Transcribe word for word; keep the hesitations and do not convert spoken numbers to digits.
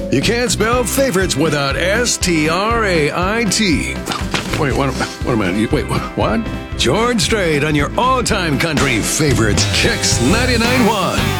You can't spell favorites without S T R A I T. Wait, what, what am I? Wait, what? George Strait on your all-time country favorites, Kicks ninety-nine point one.